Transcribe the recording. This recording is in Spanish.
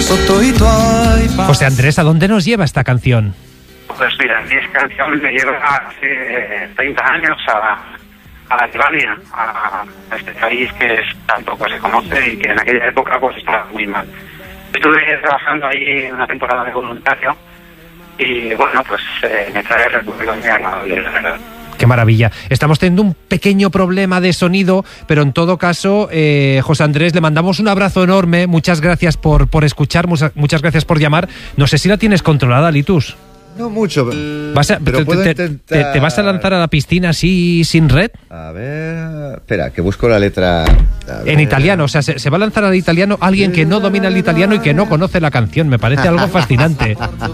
José Andrés, ¿a dónde nos lleva esta canción? Pues mira, esta canción me lleva hace 30 años a Albania, a este país que tampoco se conoce y que en aquella época pues estaba muy mal. Estuve trabajando ahí una temporada de voluntario y bueno, pues me trae el recuerdo muy agradable, la verdad. Qué maravilla. Estamos teniendo un pequeño problema de sonido, pero en todo caso, José Andrés, le mandamos un abrazo enorme. Muchas gracias por escuchar, muchas gracias por llamar. No sé si la tienes controlada, Litus. No mucho, pero puedo intentar... ¿Te vas a lanzar a la piscina así sin red? A ver... Espera, que busco la letra... En italiano, o sea, se va a lanzar al italiano alguien que no domina el italiano y que no conoce la canción. Me parece algo fascinante.